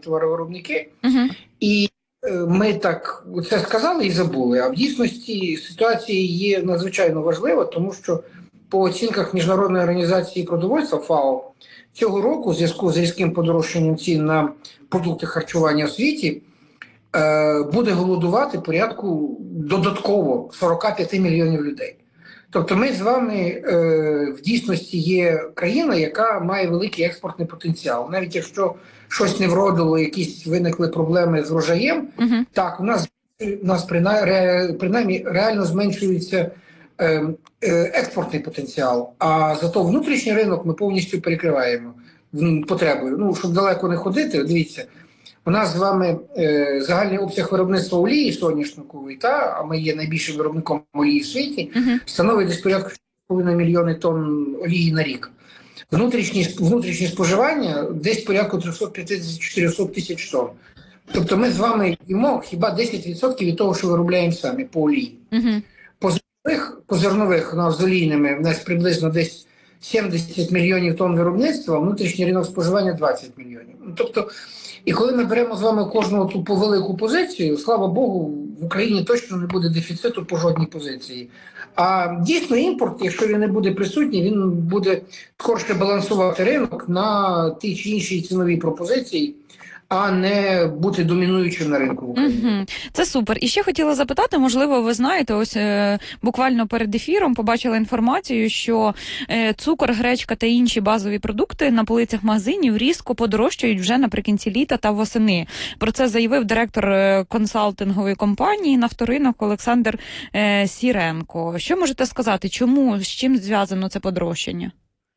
товаровиробники, і ми так це сказали і забули. А в дійсності ситуація є надзвичайно важлива, тому що по оцінках Міжнародної організації продовольства ФАО цього року в зв'язку з різким подорожчанням цін на продукти харчування в світі буде голодувати порядку додатково 45 мільйонів людей. Тобто ми з вами в дійсності є країна, яка має великий експортний потенціал. Навіть якщо щось не вродило, якісь виникли проблеми з врожаєм, так, у нас принаймні реально зменшується експортний потенціал, а зато внутрішній ринок ми повністю перекриваємо потребою. Ну, щоб далеко не ходити, дивіться, у нас з вами загальний обсяг виробництва олії соняшникової, а ми є найбільшим виробником олії в світі, становить десь порядку 4,5 мільйони тонн олії на рік. Внутрішнє споживання десь порядку 350-400 тисяч тонн. Тобто ми з вами їмо хіба 10% від того, що виробляємо самі по олії. По зернових у нас з олійними у нас приблизно десь 70 мільйонів тонн виробництва, а внутрішній ринок споживання 20 мільйонів. Тобто, і коли ми беремо з вами кожну ту велику позицію, слава Богу, в Україні точно не буде дефіциту по жодній позиції. А дійсно імпорт, якщо він не буде присутній, він буде скорше балансувати ринок на ті чи іншій ціновій пропозиції, а не бути домінуючим на ринку в Україні. Це супер. І ще хотіла запитати, можливо, ви знаєте, ось буквально перед ефіром побачила інформацію, що цукор, гречка та інші базові продукти на полицях магазинів різко подорожчають вже наприкінці літа та восени. Про це заявив директор консалтингової компанії «Нафторинок» Олександр Сіренко. Що можете сказати, чому, з чим зв'язано це подорожчання?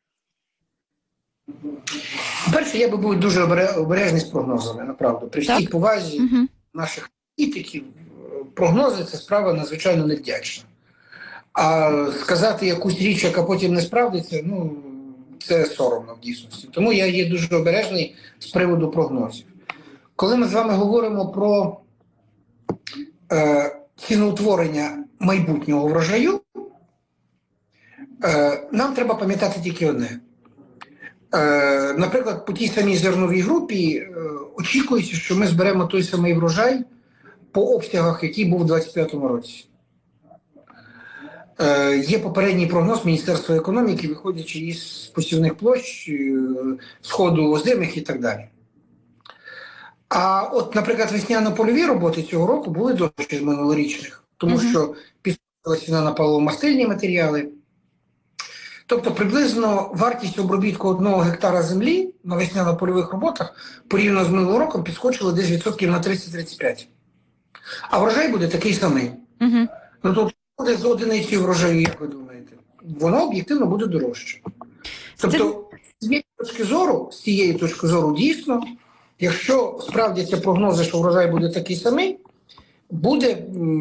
Перше, я би був дуже обережний з прогнозами, направду. При всій повазі наших політиків, прогнози – це справа надзвичайно невдячна. А сказати якусь річ, яка потім не справдиться, ну, це соромно в дійсності. Тому я є дуже обережний з приводу прогнозів. Коли ми з вами говоримо про ціноутворення майбутнього врожаю, нам треба пам'ятати тільки одне. Наприклад, по тій самій зерновій групі очікується, що ми зберемо той самий врожай по обсягах, який був у 2025 році. Є попередній прогноз Міністерства економіки, виходячи із посівних площ, сходу озимих і так далі. А от, наприклад, весняно-польові роботи цього року були дорожчі з минулорічних, тому що підскочила ціна на паливомастильні матеріали. Тобто приблизно вартість обробітку 1 гектара землі на весняно-польових роботах порівняно з минулим роком підскочила десь відсотків на 30-35. А врожай буде такий самий. Ну то буде з одиниці врожаю, як ви думаєте? Воно об'єктивно буде дорожче. Тобто з цієї точки зору дійсно, якщо справдяться прогнози, що врожай буде такий самий, буде,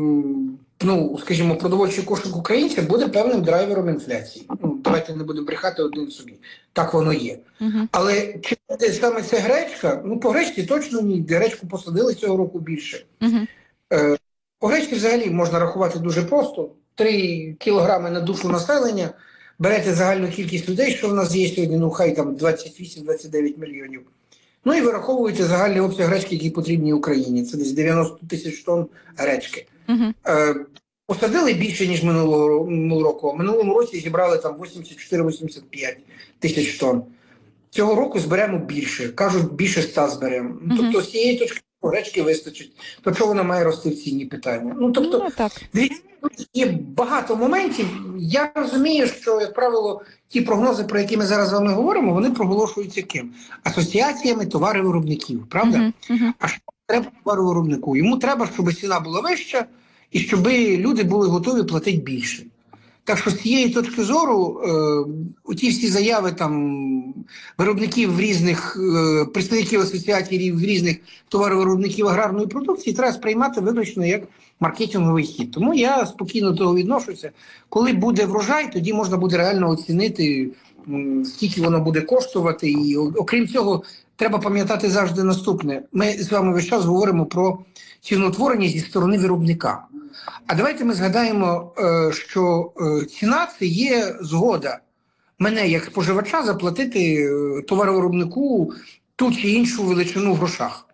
ну, скажімо, продовольчий кошик українця буде певним драйвером інфляції. Ну, давайте не будемо брехати один собі. Так воно є. Але чи буде саме це гречка? Ну, по гречці точно ні. Гречку посадили цього року більше. По гречці взагалі можна рахувати дуже просто. 3 кілограми на душу населення, берете загальну кількість людей, що в нас є сьогодні, ну хай там 28-29 мільйонів. Ну і вираховуєте загальний обсяг гречки, який потрібні Україні. Це десь 90 тисяч тонн гречки. Посадили більше, ніж минулого року. В минулому році зібрали там 84-85 тисяч тонн. Цього року зберемо більше. Кажуть, більше 100 зберемо. Тобто з цієї точки гречки вистачить. То чого вона має рости в ціні питання? Ну, тобто, є багато моментів. Я розумію, що, як правило, ті прогнози, про які ми зараз з вами говоримо, вони проголошуються ким? Асоціаціями товаровиробників, правда? А що треба товаровиробнику? Йому треба, щоб ціна була вища і щоб люди були готові платити більше. Так що з цієї точки зору, ті всі заяви там виробників різних, представників асоціацій різних товаровиробників аграрної продукції треба сприймати виключно як маркетинговий хід. Тому я спокійно до того відношуся. Коли буде врожай, тоді можна буде реально оцінити, скільки воно буде коштувати. І окрім цього, треба пам'ятати завжди наступне. Ми з вами весь час говоримо про ціноутворення зі сторони виробника. А давайте ми згадаємо, що ціна – це є згода мене як споживача заплатити товаровиробнику ту чи іншу величину в грошах.